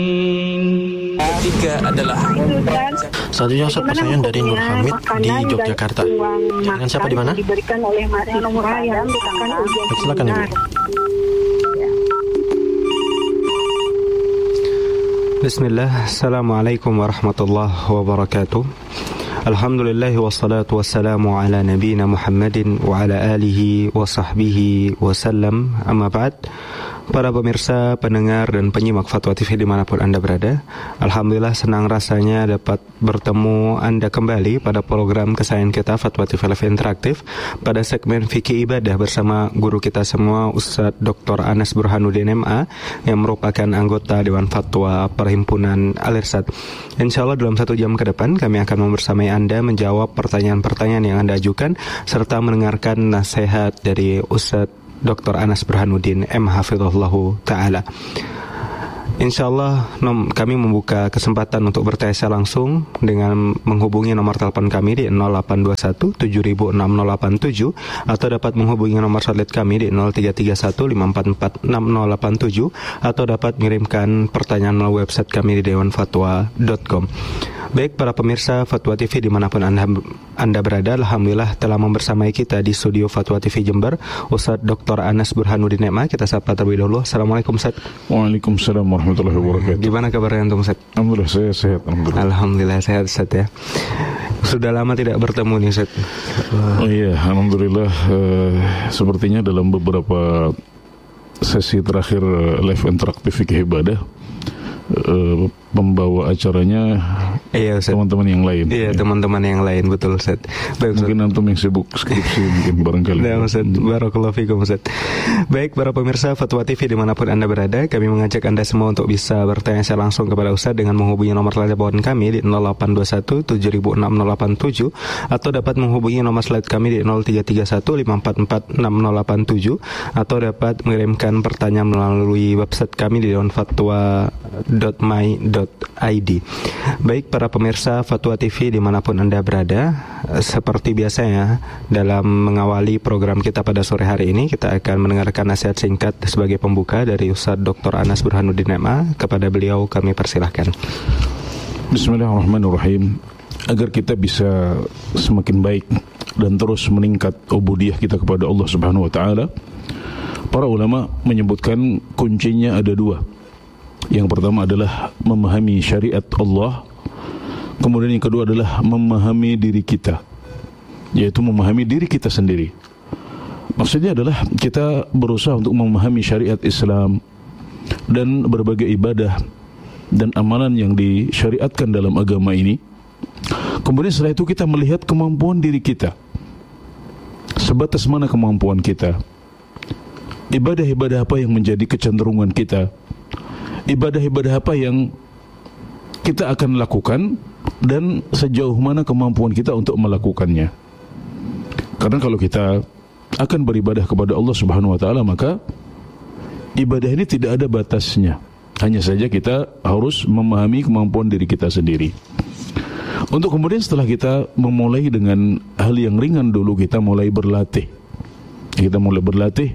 Ketiga adalah selanjutnya Ustaz, pertanyaan dari Nur Hamid di Yogyakarta. Dengan siapa di mana? Diberikan oleh mahasiswa yang akan ujian. Silakan Ibu. Bismillah, Assalamualaikum warahmatullahi wabarakatuh. Alhamdulillah wassalatu wassalamu ala nabiyina Muhammadin wa ala alihi wa sahbihi wasallam. Amma ba'd. Para pemirsa, pendengar, dan penyimak Fatwa TV dimanapun Anda berada, alhamdulillah senang rasanya dapat bertemu Anda kembali pada program kesayangan kita Fatwa TV Live Interaktif pada segmen Fikih Ibadah bersama guru kita semua Ustaz Dr. Anas Burhanuddin MA yang merupakan anggota Dewan Fatwa Perhimpunan Al-Irsyad. Insyaallah dalam 1 jam ke depan kami akan membersamai Anda menjawab pertanyaan-pertanyaan yang Anda ajukan serta mendengarkan nasihat dari Ustaz Dr. Anas Burhanuddin M. Hafizahullahu Ta'ala. InsyaAllah kami membuka kesempatan untuk bertanya langsung dengan menghubungi nomor telepon kami di 0821 706087 atau dapat menghubungi nomor satelit kami di 0331 544 6087 atau dapat mengirimkan pertanyaan melalui website kami di dewanfatwa.com. Baik para pemirsa Fatwa TV dimanapun Anda berada, alhamdulillah telah membersamai kita di studio Fatwa TV Jember Ustaz Dr. Anas Burhanuddin MA. Kita sapa terlebih dahulu. Assalamualaikum Ustaz. Waalaikumsalam warahmatullahi wabarakatuh. Gimana kabarnya antum Ustaz? Alhamdulillah saya sehat. Alhamdulillah sehat Ustaz ya. Sudah lama tidak bertemu nih Ustaz. Oh iya, alhamdulillah sepertinya dalam beberapa sesi terakhir live interaktif fikih ibadah pembawa acaranya teman-teman yang lain. Iya, teman-teman yang lain, betul Ustaz. Baik, Ustaz. Mungkin antum yang sibuk skripsi mungkin barangkali. Nah, Ustaz, barakallahu fikum Ustaz. Baik, para pemirsa Fatwa TV dimanapun Anda berada, kami mengajak Anda semua untuk bisa bertanya secara langsung kepada Ustaz dengan menghubungi nomor telepon kami di 0821 706087 atau dapat menghubungi nomor slide kami di 0331 544 6087 atau dapat mengirimkan pertanyaan melalui website kami di dewanfatwa.my.id. Baik para pemirsa Fatwa TV dimanapun Anda berada, seperti biasanya dalam mengawali program kita pada sore hari ini, kita akan mendengarkan nasihat singkat sebagai pembuka dari Ustaz Dr. Anas Burhanuddin MA. Kepada beliau kami persilahkan. Bismillahirrahmanirrahim. Agar kita bisa semakin baik dan terus meningkat ubudiyah kita kepada Allah Subhanahu wa taala, para ulama menyebutkan kuncinya ada 2. Yang pertama adalah memahami syariat Allah. Kemudian yang kedua adalah memahami diri kita, yaitu memahami diri kita sendiri. Maksudnya adalah kita berusaha untuk memahami syariat Islam dan berbagai ibadah dan amalan yang disyariatkan dalam agama ini. Kemudian setelah itu kita melihat kemampuan diri kita, sebatas mana kemampuan kita, ibadah-ibadah apa yang menjadi kecenderungan kita, ibadah-ibadah apa yang kita akan lakukan dan sejauh mana kemampuan kita untuk melakukannya. Karena kalau kita akan beribadah kepada Allah Subhanahu wa taala, maka ibadah ini tidak ada batasnya. Hanya saja kita harus memahami kemampuan diri kita sendiri. Untuk kemudian setelah kita memulai dengan hal yang ringan dulu, kita mulai berlatih. Kita mulai berlatih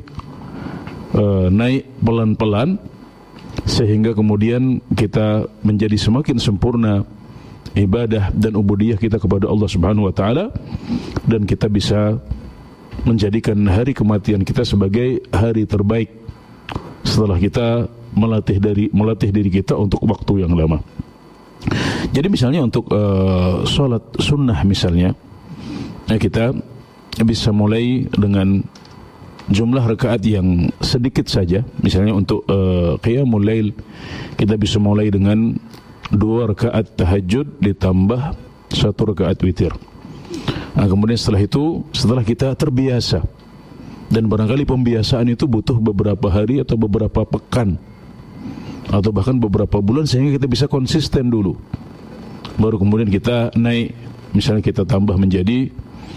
naik pelan-pelan sehingga kemudian kita menjadi semakin sempurna ibadah dan ubudiyah kita kepada Allah Subhanahu wa taala, dan kita bisa menjadikan hari kematian kita sebagai hari terbaik setelah kita melatih diri kita untuk waktu yang lama. Jadi misalnya untuk sholat sunnah misalnya, kita bisa mulai dengan jumlah rakaat yang sedikit saja. Misalnya untuk qiyamul lail, kita bisa mulai dengan 2 rakaat tahajud ditambah 1 rakaat witir. Nah, kemudian setelah itu, setelah kita terbiasa, dan barangkali pembiasaan itu butuh beberapa hari atau beberapa pekan atau bahkan beberapa bulan, sehingga kita bisa konsisten dulu. Baru kemudian kita naik, misalnya kita tambah menjadi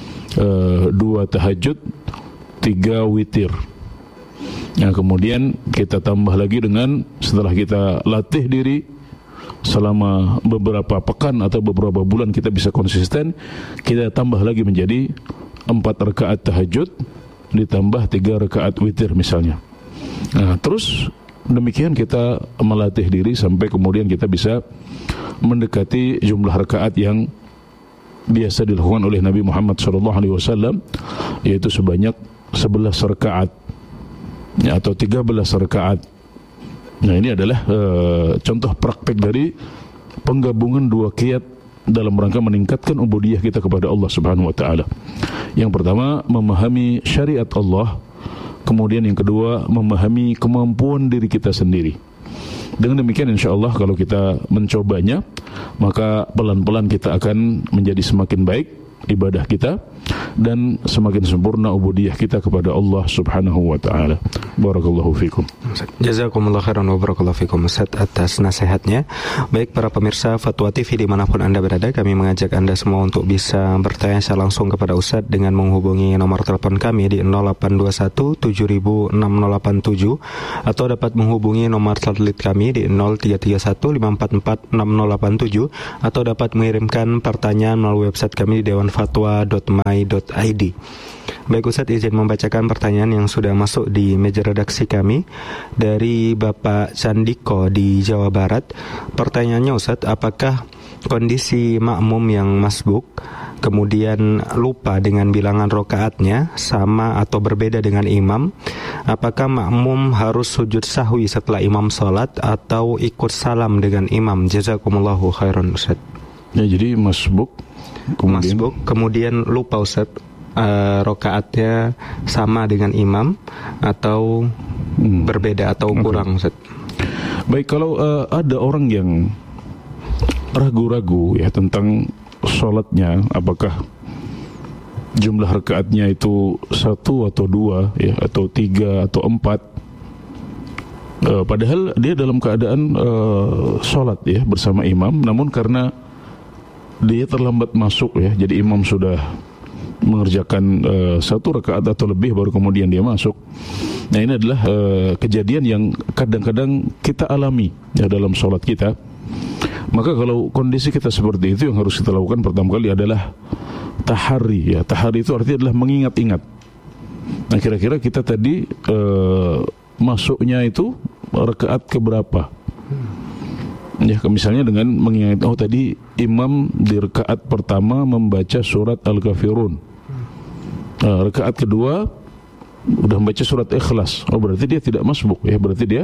2 tahajud, 3 witir. Nah, kemudian kita tambah lagi dengan, setelah kita latih diri selama beberapa pekan atau beberapa bulan, kita bisa konsisten, kita tambah lagi menjadi 4 rakaat tahajud ditambah 3 rakaat witir misalnya. Nah, terus demikian kita melatih diri sampai kemudian kita bisa mendekati jumlah rakaat yang biasa dilakukan oleh Nabi Muhammad SAW, yaitu sebanyak 11 rakaat atau 13 rakaat. Nah, ini adalah contoh praktek dari penggabungan dua qiyat dalam rangka meningkatkan ubudiyah kita kepada Allah Subhanahu wa taala. Yang pertama, memahami syariat Allah, kemudian yang kedua, memahami kemampuan diri kita sendiri. Dengan demikian insyaallah kalau kita mencobanya, maka pelan-pelan kita akan menjadi semakin baik ibadah kita dan semakin sempurna ubudiyah kita kepada Allah Subhanahu wa taala. Barakallahu fikum. Jazakumullah khairan wa barakallahu fikum Ustaz atas nasihatnya. Baik para pemirsa Fatwa TV dimanapun Anda berada, kami mengajak Anda semua untuk bisa bertanya secara langsung kepada Ustaz dengan menghubungi nomor telepon kami di 0821 706087 atau dapat menghubungi nomor satelit kami di 0331 544 6087 atau dapat mengirimkan pertanyaan melalui website kami di dewanfatwa.my.id. Baik Ustaz, izin membacakan pertanyaan yang sudah masuk di meja redaksi kami dari Bapak Candiko di Jawa Barat. Pertanyaannya Ustaz, apakah kondisi makmum yang masbuk kemudian lupa dengan bilangan rakaatnya sama atau berbeda dengan imam, apakah makmum harus sujud sahwi setelah imam sholat atau ikut salam dengan imam? Jazakumullahu khairan Ustaz. Ya, jadi masbuk kemudian lupa Ustaz, rakaatnya sama dengan imam atau berbeda atau kurang Ustaz. Baik, kalau ada orang yang ragu-ragu ya tentang sholatnya, apakah jumlah rakaatnya itu 1 atau 2 ya, atau 3 atau 4, padahal dia dalam keadaan sholat ya bersama imam, namun karena dia terlambat masuk ya, jadi imam sudah mengerjakan 1 rakaat atau lebih baru kemudian dia masuk. Nah, ini adalah kejadian yang kadang-kadang kita alami ya dalam sholat kita. Maka kalau kondisi kita seperti itu, yang harus kita lakukan pertama kali adalah tahari ya. Tahari itu artinya adalah mengingat-ingat. Nah, kira-kira kita tadi masuknya itu rakaat keberapa? Ya, misalnya dengan mengingat, oh tadi imam di rakaat pertama membaca surat Al-Kafirun, rakaat kedua udah membaca surat Ikhlas, oh berarti dia tidak masbuk ya, berarti dia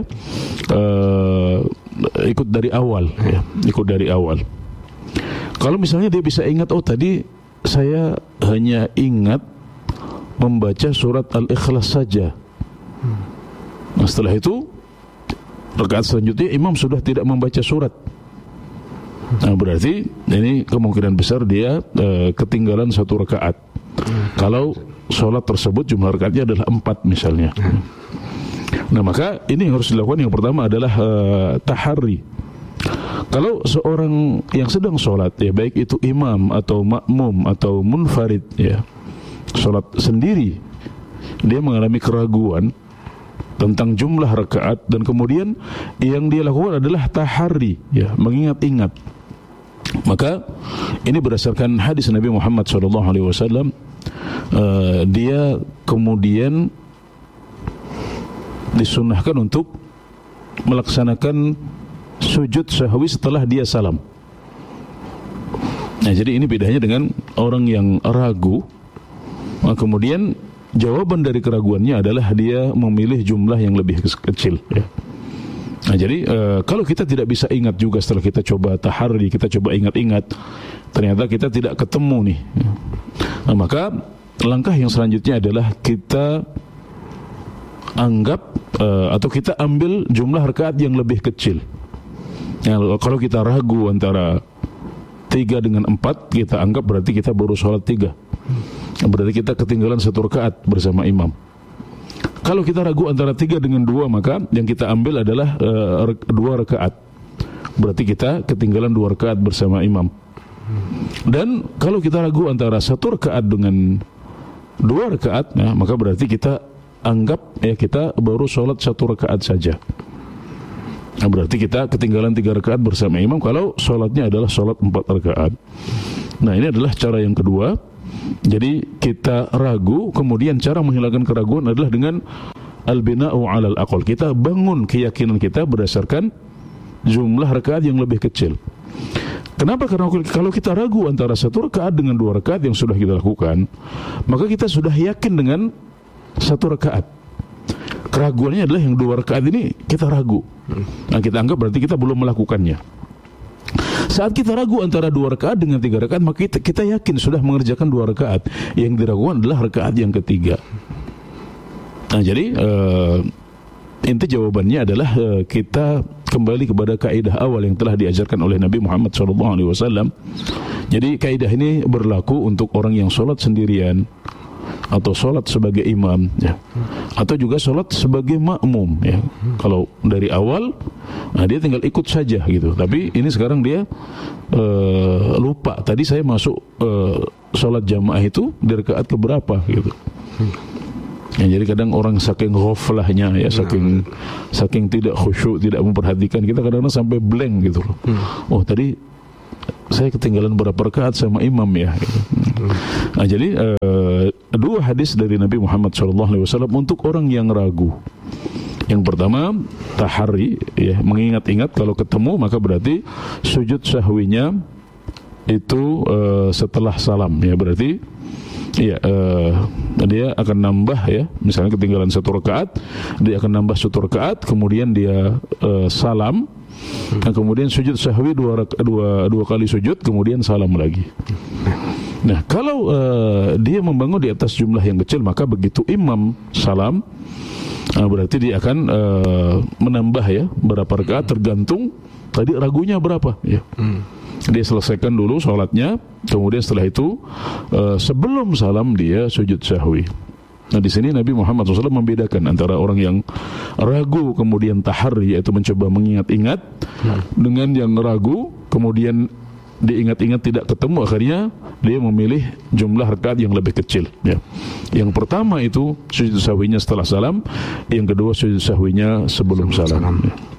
ikut dari awal ya, ikut dari awal. Kalau misalnya dia bisa ingat, oh tadi saya hanya ingat membaca surat Al-Ikhlas saja, nah setelah itu rakaat selanjutnya imam sudah tidak membaca surat. Nah, berarti ini kemungkinan besar dia ketinggalan 1 rakaat. Kalau sholat tersebut jumlah rakaatnya adalah 4 misalnya. Nah, maka ini yang harus dilakukan. Yang pertama adalah tahari. Kalau seorang yang sedang sholat ya, baik itu imam atau makmum atau munfarid ya, sholat sendiri, dia mengalami keraguan tentang jumlah rakaat, dan kemudian yang dia lakukan adalah tahari ya, mengingat-ingat, maka ini berdasarkan hadis Nabi Muhammad SAW, dia kemudian disunnahkan untuk melaksanakan sujud sahwi setelah dia salam. Nah, jadi ini bedanya dengan orang yang ragu, kemudian jawaban dari keraguannya adalah dia memilih jumlah yang lebih kecil ya. Nah, jadi kalau kita tidak bisa ingat juga setelah kita coba tahari, kita coba ingat-ingat, ternyata kita tidak ketemu nih. Nah, maka langkah yang selanjutnya adalah kita anggap atau kita ambil jumlah rakaat yang lebih kecil. Ya, kalau kita ragu antara 3 dengan 4, kita anggap berarti kita baru sholat 3. Berarti kita ketinggalan 1 rakaat bersama imam. Kalau kita ragu antara 3 dengan 2, maka yang kita ambil adalah 2 rakaat. Berarti kita ketinggalan 2 rakaat bersama imam. Dan kalau kita ragu antara 1 rakaat dengan 2 rakaat, nah, maka berarti kita anggap ya kita baru sholat 1 rakaat saja. Nah, berarti kita ketinggalan 3 rakaat bersama imam kalau sholatnya adalah sholat 4 rakaat. Nah, ini adalah cara yang kedua. Jadi kita ragu, kemudian cara menghilangkan keraguan adalah dengan al-bina'u 'alal aqal. Kita bangun keyakinan kita berdasarkan jumlah rakaat yang lebih kecil. Kenapa? Karena kalau kita ragu antara satu rakaat dengan dua rakaat yang sudah kita lakukan, maka kita sudah yakin dengan satu rakaat. Keraguannya adalah yang dua rakaat ini kita ragu. Nah, kita anggap berarti kita belum melakukannya. Saat kita ragu antara dua rakaat dengan tiga rakaat, maka kita yakin sudah mengerjakan dua rakaat. Yang diragukan adalah rakaat yang ketiga. Nah, jadi inti jawabannya adalah kita kembali kepada kaidah awal yang telah diajarkan oleh Nabi Muhammad SAW. Jadi kaidah ini berlaku untuk orang yang sholat sendirian, atau sholat sebagai imam, ya, atau juga sholat sebagai makmum, ya. Kalau dari awal, nah dia tinggal ikut saja gitu. Tapi ini sekarang dia lupa. Tadi saya masuk sholat jamaah itu di rakaat keberapa gitu. Ya, jadi kadang orang saking ghaflahnya, ya, saking tidak khusyuk, tidak memperhatikan, kita kadang-kadang sampai blank gitu loh. Oh, tadi saya ketinggalan berapa rakaat sama imam ya gitu. Nah, jadi dua hadis dari Nabi Muhammad SAW untuk orang yang ragu. Yang pertama, tahari, ya, mengingat-ingat. Kalau ketemu maka berarti sujud sahwinya itu setelah salam, ya, berarti ya, dia akan nambah, ya, misalnya ketinggalan satu rakaat, dia akan nambah satu rakaat, kemudian dia salam, dan kemudian sujud sahwi dua kali sujud, kemudian salam lagi. Nah, kalau dia membangun di atas jumlah yang kecil, maka begitu imam salam, berarti dia akan menambah, ya, berapa rakaat tergantung tadi ragunya berapa, ya. Dia selesaikan dulu sholatnya, kemudian setelah itu sebelum salam dia sujud sahwi. Nah, di sini Nabi Muhammad SAW membedakan antara orang yang ragu kemudian tahari, yaitu mencoba mengingat-ingat, dengan yang ragu kemudian diingat-ingat tidak ketemu, akhirnya dia memilih jumlah rakaat yang lebih kecil, ya. Yang pertama itu sujud sahwinya setelah salam, yang kedua sujud sahwinya sebelum salam.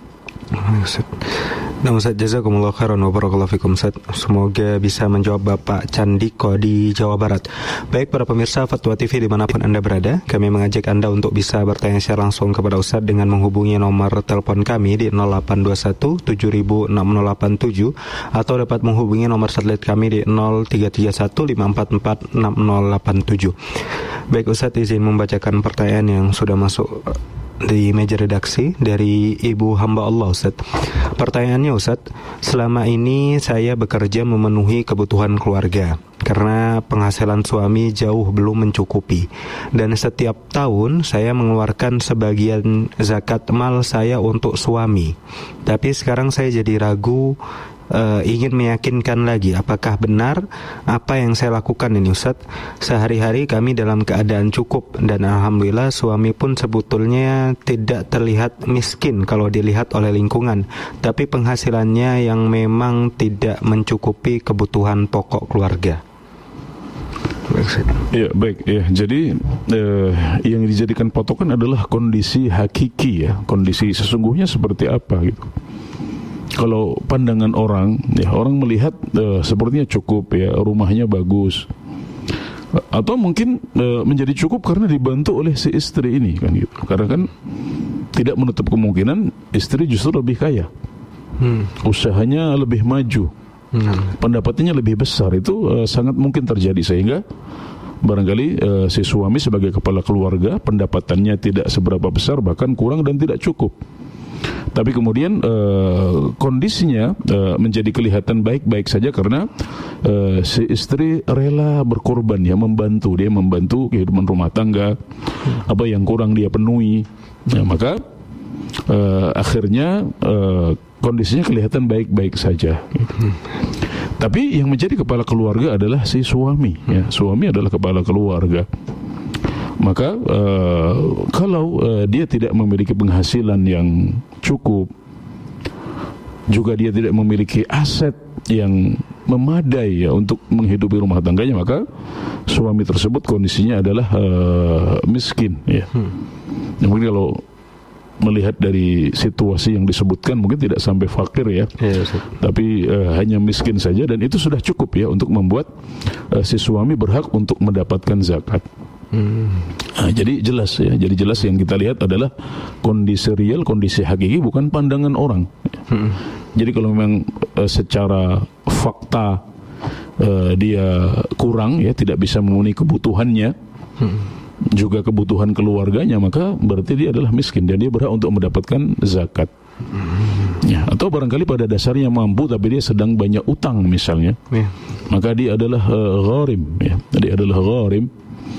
Nah, Ustaz, jazakumullah khairan wa barakallahu fikum, Ustaz. Semoga bisa menjawab Bapak Candiko di Jawa Barat. Baik, para pemirsa Fatwa TV dimanapun Anda berada, kami mengajak Anda untuk bisa bertanya secara langsung kepada Ustaz dengan menghubungi nomor telepon kami di 0821 706087 atau dapat menghubungi nomor satelit kami di 0331 544 6087. Baik, Ustaz, izin membacakan pertanyaan yang sudah masuk di meja redaksi dari Ibu Hamba Allah, Ustaz. Pertanyaannya, Ustaz, selama ini saya bekerja memenuhi kebutuhan keluarga karena penghasilan suami jauh belum mencukupi, dan setiap tahun saya mengeluarkan sebagian zakat mal saya untuk suami. Tapi sekarang saya jadi ragu, ingin meyakinkan lagi apakah benar apa yang saya lakukan ini, Ustaz. Sehari-hari kami dalam keadaan cukup, dan alhamdulillah suami pun sebetulnya tidak terlihat miskin kalau dilihat oleh lingkungan, tapi penghasilannya yang memang tidak mencukupi kebutuhan pokok keluarga. Ya, baik, ya. Jadi yang dijadikan patokan adalah kondisi hakiki, ya, kondisi sesungguhnya seperti apa gitu. Kalau pandangan orang, ya, orang melihat sepertinya cukup, ya, rumahnya bagus, atau mungkin menjadi cukup karena dibantu oleh si istri ini, kan gitu. Karena kan tidak menutup kemungkinan istri justru lebih kaya, usahanya lebih maju, pendapatannya lebih besar. Itu sangat mungkin terjadi, sehingga barangkali si suami sebagai kepala keluarga pendapatannya tidak seberapa besar, bahkan kurang dan tidak cukup. Tapi kemudian kondisinya menjadi kelihatan baik-baik saja karena si istri rela berkorban, ya, membantu. Dia membantu kehidupan rumah tangga, apa yang kurang dia penuhi, ya, maka akhirnya kondisinya kelihatan baik-baik saja. Tapi yang menjadi kepala keluarga adalah si suami, ya. Suami adalah kepala keluarga. Maka kalau dia tidak memiliki penghasilan yang cukup, juga dia tidak memiliki aset yang memadai, ya, untuk menghidupi rumah tangganya, maka suami tersebut kondisinya adalah miskin, ya. Mungkin kalau melihat dari situasi yang disebutkan mungkin tidak sampai fakir, ya, tapi hanya miskin saja, dan itu sudah cukup, ya, untuk membuat si suami berhak untuk mendapatkan zakat. Nah, jadi jelas ya, jadi jelas yang kita lihat adalah kondisi real, kondisi hakiki, bukan pandangan orang. Jadi kalau memang secara fakta dia kurang ya, tidak bisa memenuhi kebutuhannya, juga kebutuhan keluarganya, maka berarti dia adalah miskin dan dia berhak untuk mendapatkan zakat. Ya, atau barangkali pada dasarnya mampu tapi dia sedang banyak utang misalnya, maka dia adalah gharim ya, dia adalah gharim.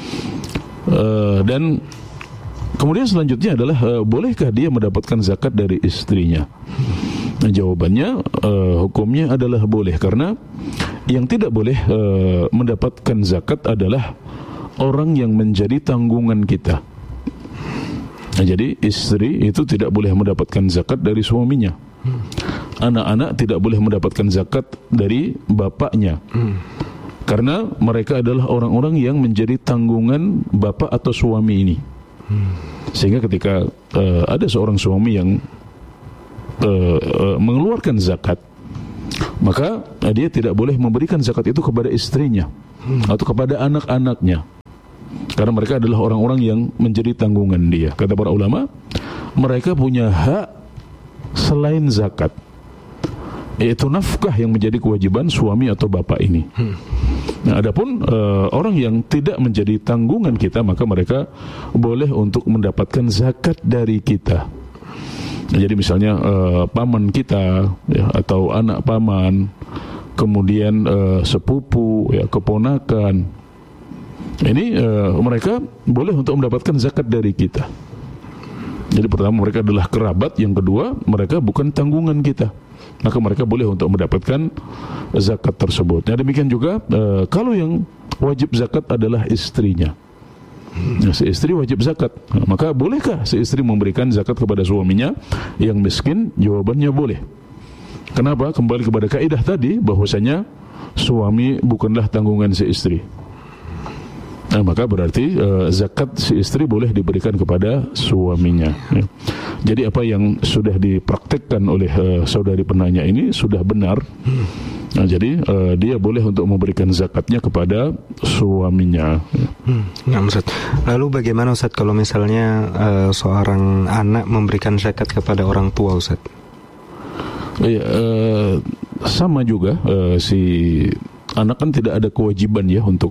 Dan kemudian selanjutnya adalah bolehkah dia mendapatkan zakat dari istrinya? Nah, jawabannya hukumnya adalah boleh, karena yang tidak boleh mendapatkan zakat adalah orang yang menjadi tanggungan kita. Nah, jadi istri itu tidak boleh mendapatkan zakat dari suaminya. Anak-anak tidak boleh mendapatkan zakat dari bapaknya. Karena mereka adalah orang-orang yang menjadi tanggungan bapak atau suami ini. Sehingga ketika ada seorang suami yang mengeluarkan zakat, maka dia tidak boleh memberikan zakat itu kepada istrinya atau kepada anak-anaknya, karena mereka adalah orang-orang yang menjadi tanggungan dia. Kata para ulama, mereka punya hak selain zakat, yaitu nafkah yang menjadi kewajiban suami atau bapak ini. Nah, adapun orang yang tidak menjadi tanggungan kita, maka mereka boleh untuk mendapatkan zakat dari kita. Nah, jadi misalnya paman kita ya, atau anak paman, kemudian sepupu ya, keponakan, ini mereka boleh untuk mendapatkan zakat dari kita. Jadi pertama, mereka adalah kerabat, yang kedua, mereka bukan tanggungan kita, maka mereka boleh untuk mendapatkan zakat tersebut. Nah, demikian juga kalau yang wajib zakat adalah istrinya. Nah, si istri wajib zakat. Nah, maka bolehkah si istri memberikan zakat kepada suaminya yang miskin? Jawabannya boleh. Kenapa? Kembali kepada kaidah tadi, bahwasanya suami bukanlah tanggungan si istri. Nah, maka berarti zakat si istri boleh diberikan kepada suaminya. Ya. Jadi apa yang sudah dipraktekkan oleh saudari penanya ini sudah benar. Nah, jadi dia boleh untuk memberikan zakatnya kepada suaminya. Nah, Ustaz. Lalu bagaimana, Ustaz, kalau misalnya seorang anak memberikan zakat kepada orang tua, Ustaz? Ya, sama juga, si anak kan tidak ada kewajiban ya untuk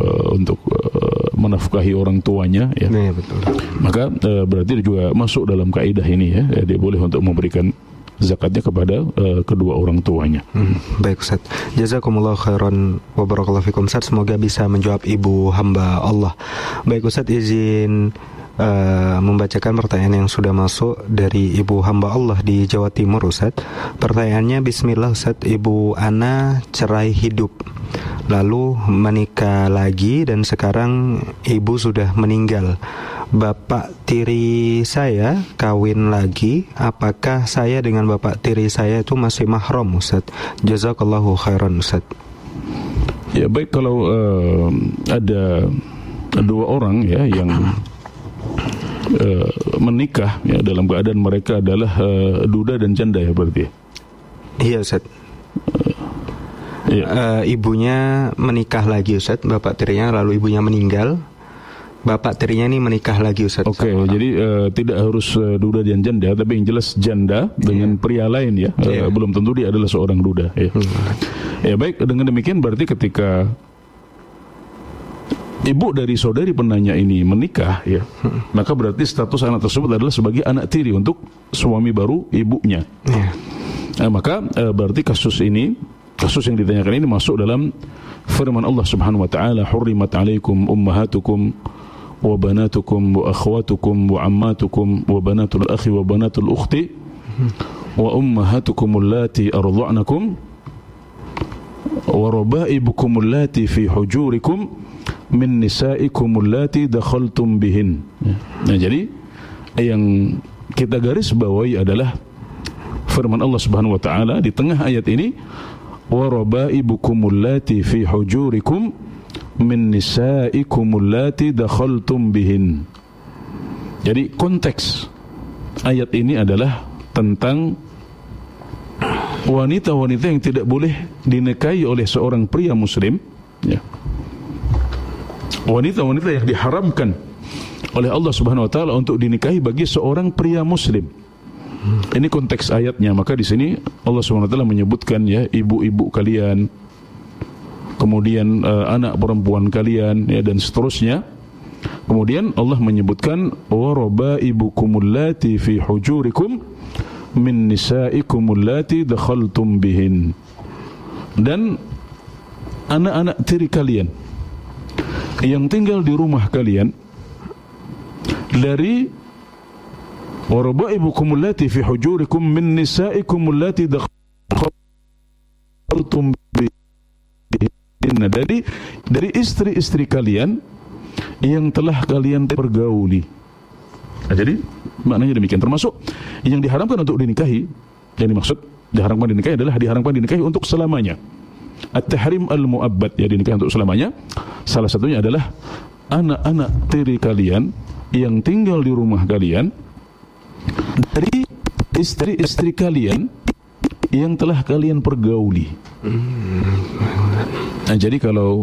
menafkahi orang tuanya ya. Ya, betul. Maka berarti dia juga masuk dalam kaidah ini ya. Dia boleh untuk memberikan zakatnya kepada kedua orang tuanya. Baik, Ustaz. Jazakumullah khairan wa barakallahu fikum, Ustaz. Semoga bisa menjawab ibu hamba Allah. Baik, Ustaz, izin membacakan pertanyaan yang sudah masuk dari ibu hamba Allah di Jawa Timur, Ustaz. Pertanyaannya, bismillah, Ustaz. Ibu Ana cerai hidup, lalu menikah lagi, dan sekarang ibu sudah meninggal. Bapak tiri saya kawin lagi. Apakah saya dengan bapak tiri saya itu masih mahram, Ustaz? Jazakallahu khairan, Ustaz. Ya, baik, kalau ada dua orang ya yang menikah ya, dalam keadaan mereka adalah duda dan janda ya berarti. Iya, Ustaz. Ibunya menikah lagi, Ustaz, bapak tirinya, lalu ibunya meninggal. Bapak tirinya ini menikah lagi, Ustaz. Oke, jadi tidak harus duda dan janda, tapi yang jelas janda dengan pria lain ya. Belum tentu dia adalah seorang duda ya. Ya, baik, dengan demikian berarti ketika ibu dari saudari penanya ini menikah ya, maka berarti status anak tersebut adalah sebagai anak tiri untuk suami baru ibunya. Nah, maka berarti kasus yang ditanyakan ini masuk dalam firman Allah Subhanahu wa taala, hurrimat alaikum ummahatukum wa banatukum wa akhwatukum wa ammatukum wa banatul akhi wa banatul ukhti wa ummahatukum allati ardha'nakum wa rabaibukum allati fi hujurikum min nisaikum allati dakhaltum bihin. Nah, jadi yang kita garis bawahi adalah firman Allah Subhanahu wa taala di tengah ayat ini, wa rabaibukum allati fi hujurikum min nisaikum allati dakhaltum bihin. Jadi konteks ayat ini adalah tentang wanita-wanita yang tidak boleh dinikahi oleh seorang pria muslim ya. wanita-wanita yang diharamkan oleh Allah Subhanahu wa taala untuk dinikahi bagi seorang pria muslim. Ini konteks ayatnya. Maka di sini Allah Subhanahu wa taala menyebutkan ya ibu-ibu kalian, kemudian anak perempuan kalian ya dan seterusnya. Kemudian Allah menyebutkan wa rabaibukumul lati fi hujurikum min nisaikumul lati dakhaltum bihin. Dan anak-anak tiri kalian yang tinggal di rumah kalian dari warabaibukum allati fi hujurikum min nisaikum allati dakhaltum bihinna, dari istri-istri kalian yang telah kalian pergauli. Nah, jadi maknanya demikian, termasuk yang diharamkan untuk dinikahi. Yang dimaksud diharamkan dinikahi adalah diharamkan dinikahi untuk selamanya. At-tahrim al-mu'abbad, ya dinikahi untuk selamanya. Salah satunya adalah anak-anak tiri kalian yang tinggal di rumah kalian dari istri-istri kalian yang telah kalian pergauli. Nah, jadi kalau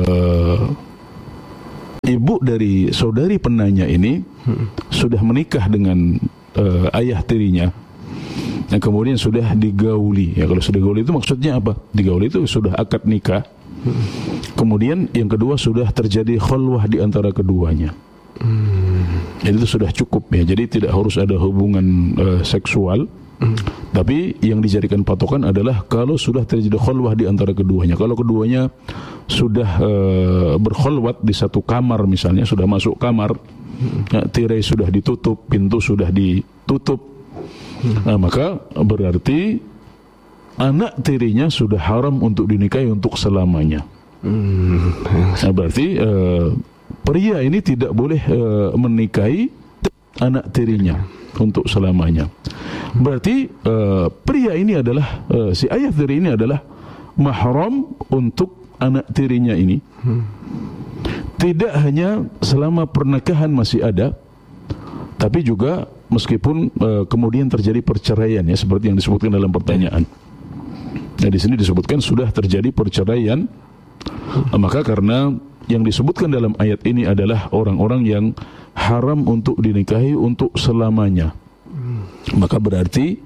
ibu dari saudari penanya ini sudah menikah dengan ayah tirinya, yang kemudian sudah digauli. Ya, kalau sudah digauli itu maksudnya apa? Digauli itu sudah akad nikah. Kemudian yang kedua sudah terjadi khulwah di antara keduanya. Jadi itu sudah cukup ya. Jadi tidak harus ada hubungan seksual. Tapi yang dijadikan patokan adalah kalau sudah terjadi khulwah di antara keduanya. Kalau keduanya sudah berkhulwat di satu kamar misalnya, sudah masuk kamar, ya, tirai sudah ditutup, pintu sudah ditutup. Nah, maka berarti anak tirinya sudah haram untuk dinikahi untuk selamanya. Nah, berarti pria ini tidak boleh menikahi anak tirinya untuk selamanya. Berarti pria ini adalah si ayah tiri ini adalah mahram untuk anak tirinya ini. Tidak hanya selama pernikahan masih ada, tapi juga meskipun kemudian terjadi perceraian, ya seperti yang disebutkan dalam pertanyaan. Nah, di sini disebutkan sudah terjadi perceraian, maka karena yang disebutkan dalam ayat ini adalah orang-orang yang haram untuk dinikahi untuk selamanya, maka berarti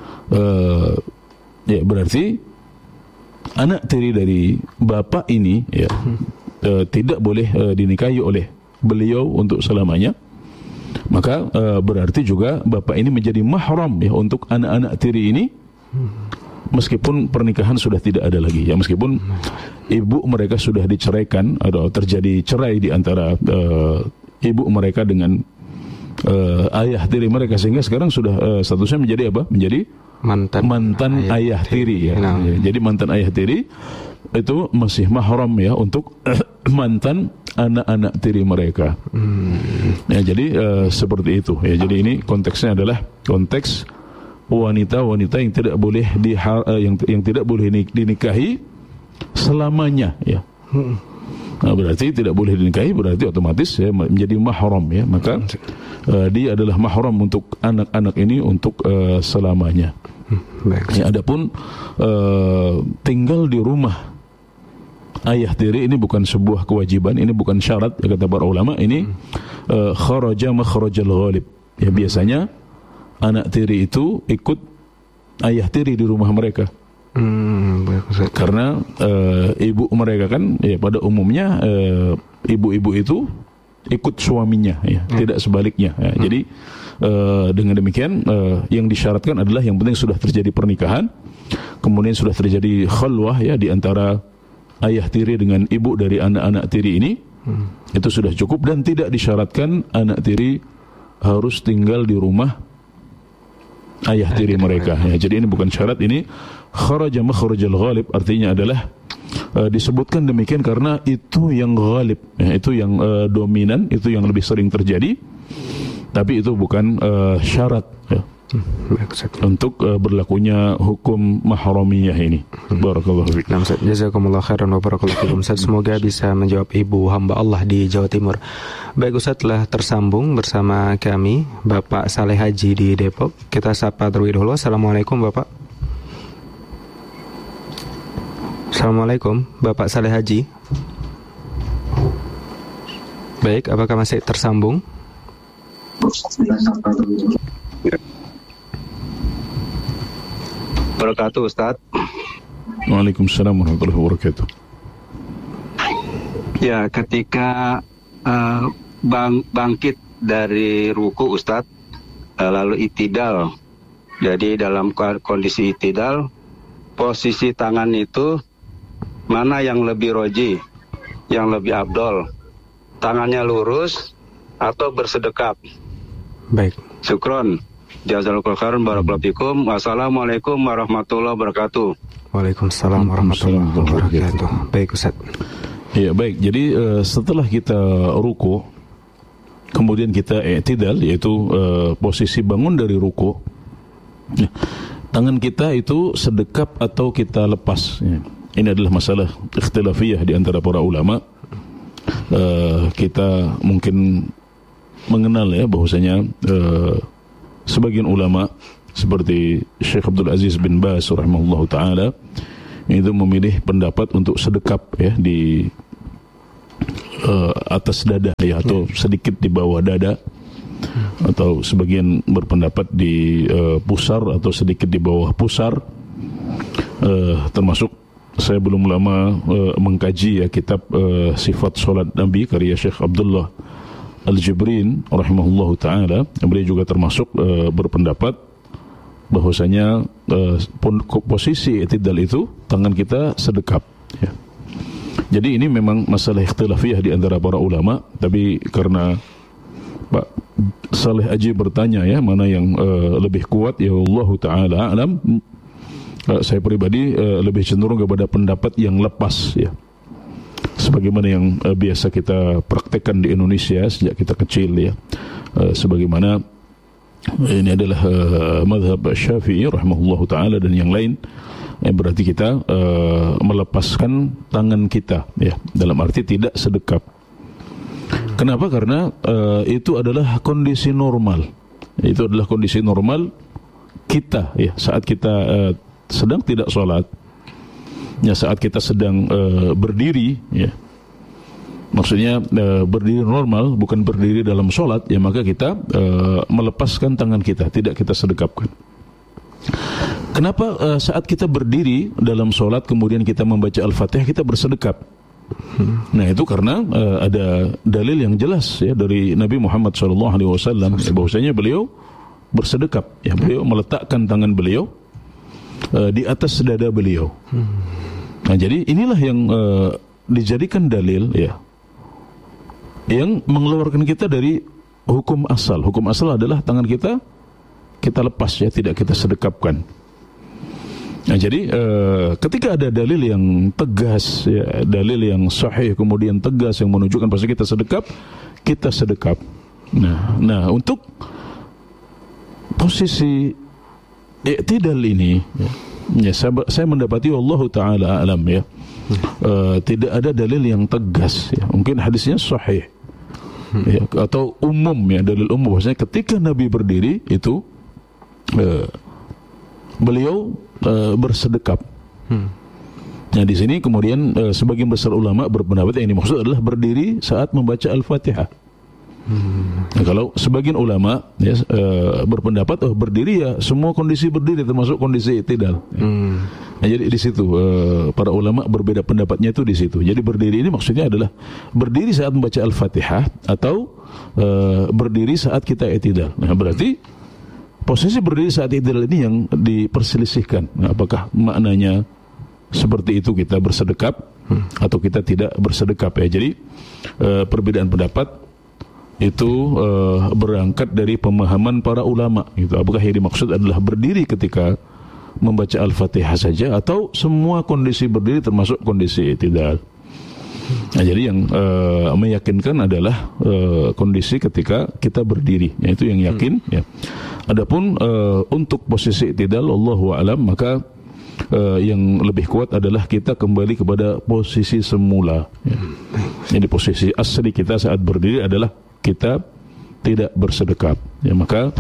berarti anak tiri dari bapak ini ya tidak boleh dinikahi oleh beliau untuk selamanya. Maka berarti juga bapak ini menjadi mahram ya untuk anak-anak tiri ini, meskipun pernikahan sudah tidak ada lagi ya, meskipun ibu mereka sudah diceraikan atau terjadi cerai di antara ibu mereka dengan ayah tiri mereka, sehingga sekarang sudah statusnya menjadi apa? Menjadi mantan ayah tiri ya. Jadi mantan ayah tiri itu masih mahram ya untuk mantan anak-anak tiri mereka. Ya, jadi seperti itu ya. Jadi ini konteksnya adalah konteks wanita-wanita yang tidak boleh yang tidak boleh dinikahi selamanya ya. Nah, berarti tidak boleh dinikahi berarti otomatis ya menjadi mahram ya. Maka dia adalah mahram untuk anak-anak ini untuk selamanya. Ya, adapun tinggal di rumah ayah tiri ini bukan sebuah kewajiban, ini bukan syarat ya, kata para ulama. Ini kharaja makhrajal ghalib. Ya, biasanya anak tiri itu ikut ayah tiri di rumah mereka. Karena ibu mereka kan ya pada umumnya ibu-ibu itu ikut suaminya ya, tidak sebaliknya ya. Jadi dengan demikian yang disyaratkan adalah yang penting sudah terjadi pernikahan, kemudian sudah terjadi khulwah ya di antara ayah tiri dengan ibu dari anak-anak tiri ini. Itu sudah cukup, dan tidak disyaratkan anak tiri harus tinggal di rumah ayah tiri mereka ya. Jadi ini bukan syarat, ini kharaja makhrajal ghalib, artinya adalah disebutkan demikian karena itu yang ghalib ya, itu yang dominan, itu yang lebih sering terjadi, tapi itu bukan syarat ya untuk berlakunya hukum mahramiyah ini. Barakallahu fiik. Nah, Ustaz, jazakumullah khairan wa barakallahu fikum. Ustaz, semoga bisa menjawab ibu hamba Allah di Jawa Timur. Baik Ustaz, telah tersambung bersama kami Bapak Saleh Haji di Depok. Kita sapa terlebih dahulu. Assalamualaikum Bapak. Assalamualaikum Bapak Saleh Haji. Baik, apakah masih tersambung? Wabarakatuh, Ustaz. Waalaikumsalam warahmatullahi wabarakatuh. Ya, ketika bangkit dari ruku, Ustaz, lalu itidal. Jadi dalam kondisi itidal, posisi tangan itu mana yang lebih roji, yang lebih abdol? Tangannya lurus atau bersedekap? Baik. Syukron. Jazakallahu khairan, barakallahu fikum. Wassalamualaikum warahmatullahi wabarakatuh. Waalaikumsalam warahmatullahi wabarakatuh. Baik, Ustaz. Ya, baik. Jadi setelah kita ruku, kemudian kita i'tidal, yaitu posisi bangun dari ruku, tangan kita itu sedekap atau kita lepas. Ini adalah masalah ikhtilafiyah di antara para ulama. Kita mungkin mengenal ya bahwasanya sebagian ulama seperti Syekh Abdul Aziz bin Baz rahimahullahu taala itu memilih pendapat untuk sedekap ya di atas dada ya, atau sedikit di bawah dada, atau sebagian berpendapat di pusar atau sedikit di bawah pusar. Termasuk saya belum lama mengkaji ya kitab Sifat Salat Nabi karya Syekh Abdullah Al-Jibrin rahimahullahu taala. Beliau juga termasuk berpendapat bahwasanya posisi i'tidal itu tangan kita sedekap ya. Jadi ini memang masalah ikhtilafiyah di antara para ulama, tapi karena Pak Saleh Aji bertanya ya mana yang lebih kuat, ya Allah taala alam, saya pribadi lebih cenderung kepada pendapat yang lepas ya, sebagaimana yang biasa kita praktekkan di Indonesia sejak kita kecil ya, sebagaimana ini adalah mazhab Syafi'i rahimahullahu taala dan yang lain. Berarti kita melepaskan tangan kita ya, dalam arti tidak sedekap. Kenapa? Karena itu adalah kondisi normal. Itu adalah kondisi normal kita ya, saat kita sedang tidak sholat ya, saat kita sedang berdiri ya, maksudnya berdiri normal, bukan berdiri dalam sholat ya, maka kita melepaskan tangan kita, tidak kita sedekapkan. Kenapa saat kita berdiri dalam sholat kemudian kita membaca Al-Fatihah kita bersedekap? Nah itu karena ada dalil yang jelas ya dari Nabi Muhammad SAW bahwasanya beliau bersedekap ya, beliau meletakkan tangan beliau di atas dada beliau. Nah jadi inilah yang dijadikan dalil ya, yang mengeluarkan kita dari hukum asal. Hukum asal adalah tangan kita lepas ya, tidak kita sedekapkan. Nah jadi ketika ada dalil yang tegas ya, dalil yang sahih kemudian tegas yang menunjukkan bahwa kita sedekap, kita sedekap. Nah untuk posisi i'tidal ini ya, saya mendapati Allah taala alam ya, tidak ada dalil yang tegas ya. Mungkin hadisnya sahih ya, atau umum ya, dalil umum bahwasanya ketika Nabi berdiri itu beliau bersedekap. Nah di sini kemudian sebagian besar ulama berpendapat yang dimaksud adalah berdiri saat membaca Al-Fatihah. Nah, kalau sebagian ulama ya, berpendapat berdiri ya semua kondisi berdiri termasuk kondisi i'tidal. Nah, jadi di situ para ulama berbeda pendapatnya itu di situ. Jadi berdiri ini maksudnya adalah berdiri saat membaca Al-Fatihah atau berdiri saat kita i'tidal. Nah berarti posisi berdiri saat i'tidal ini yang diperselisihkan. Nah, apakah maknanya seperti itu kita bersedekap atau kita tidak bersedekap ya. Jadi perbedaan pendapat itu berangkat dari pemahaman para ulama gitu. Apakah yang dimaksud adalah berdiri ketika membaca Al-Fatihah saja atau semua kondisi berdiri termasuk kondisi i'tidal. Nah, jadi yang meyakinkan adalah kondisi ketika kita berdiri, yaitu yang yakin ya. Adapun untuk posisi i'tidal Allahu a'lam, maka yang lebih kuat adalah kita kembali kepada posisi semula ya. Jadi posisi asli kita saat berdiri adalah kita tidak bersedekap ya, maka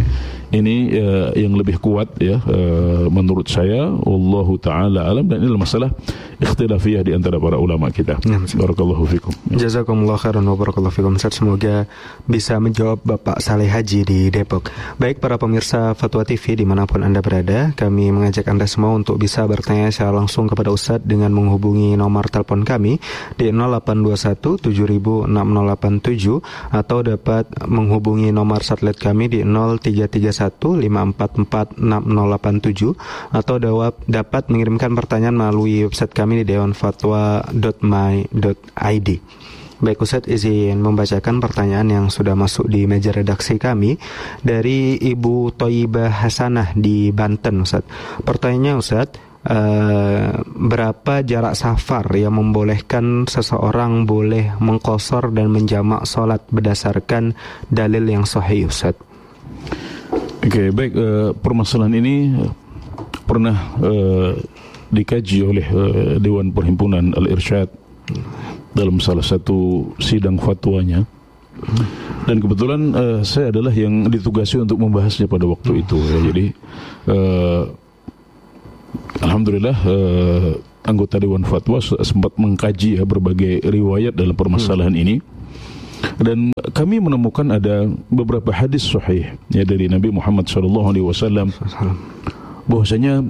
Ini yang lebih kuat ya menurut saya, wallahu taala alam, dan ini masalah ikhtilafiyah di antara para ulama kita. Barakallahu fikum. Jazakumullah khairan wa barakallahu fikum. Semoga bisa menjawab Bapak Saleh Haji di Depok. Baik para pemirsa Fatwa TV dimanapun Anda berada, kami mengajak Anda semua untuk bisa bertanya secara langsung kepada Ustadz dengan menghubungi nomor telepon kami di 0821 706087 atau dapat menghubungi nomor satelit kami di 0331 544 6087 atau dapat mengirimkan pertanyaan melalui website kami di dewanfatwa.my.id. Baik Ustadz, izin membacakan pertanyaan yang sudah masuk di meja redaksi kami dari Ibu Thayyibah Hasanah di Banten. Ustadz, pertanyaannya Ustadz, berapa jarak safar yang membolehkan seseorang boleh mengqashar dan menjamak sholat berdasarkan dalil yang sahih Ustadz? Oke, baik, permasalahan ini pernah dikaji oleh Dewan Perhimpunan Al-Irsyad dalam salah satu sidang fatwanya, dan kebetulan saya adalah yang ditugasi untuk membahasnya pada waktu itu ya. Jadi alhamdulillah anggota Dewan Fatwa sempat mengkaji ya berbagai riwayat dalam permasalahan ini. Dan kami menemukan ada beberapa hadis sahih ya dari Nabi Muhammad SAW bahwasanya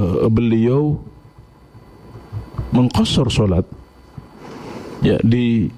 beliau mengqashar salat ya di